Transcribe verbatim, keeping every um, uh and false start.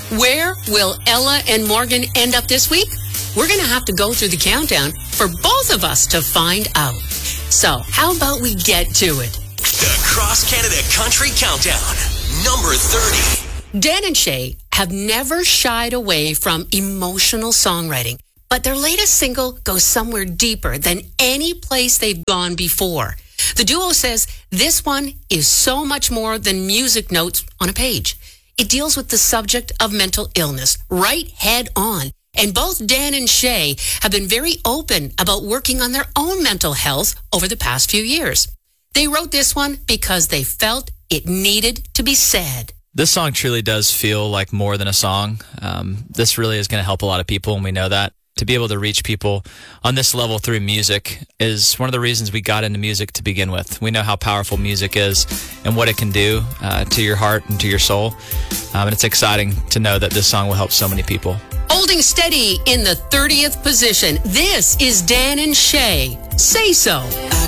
Where will Ella and Morgan end up this week? We're going to have to go through the countdown for both of us to find out. So, how about we get to it? The Cross Canada Country Countdown, number thirty. Dan and Shay have never shied away from emotional songwriting, but their latest single goes somewhere deeper than any place they've gone before. The duo says this one is so much more than music notes on a page. It deals with the subject of mental illness right head on. And both Dan and Shay have been very open about working on their own mental health over the past few years. They wrote this one because they felt it needed to be said. This song truly does feel like more than a song. Um, this really is going to help a lot of people, and we know that. To be able to reach people on this level through music is one of the reasons we got into music to begin with. We know how powerful music is and what it can do uh, to your heart and to your soul. Um, and it's exciting to know that this song will help so many people. Holding steady in the thirtieth position, this is Dan and Shay. Say So. I